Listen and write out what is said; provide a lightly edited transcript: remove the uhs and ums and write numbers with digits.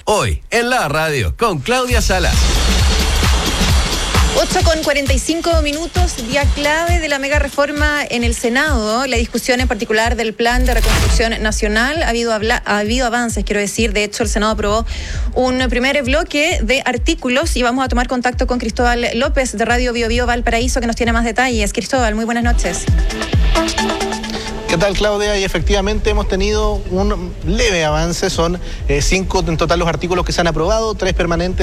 Hoy, en la radio, con Claudia Salas. 8:45, día clave de la mega reforma en el Senado. La discusión en particular del plan de reconstrucción nacional. Ha habido avances, quiero decir. De hecho, el Senado aprobó un primer bloque de artículos y vamos a tomar contacto con Cristóbal López de Radio Bio Bio Valparaíso, que nos tiene más detalles. Cristóbal, muy buenas noches. ¿Qué tal, Claudia? Y efectivamente hemos tenido un leve avance, son 5 en total los artículos que se han aprobado, 3 permanentes